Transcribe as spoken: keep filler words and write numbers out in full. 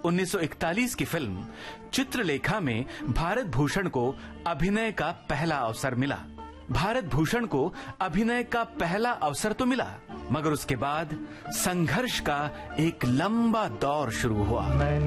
उन्नीस सौ इकतालीस की फिल्म चित्रलेखा में भारत भूषण को अभिनय का पहला अवसर मिला। भारत भूषण को अभिनय का पहला अवसर तो मिला, मगर उसके बाद संघर्ष का एक लंबा दौर शुरू हुआ।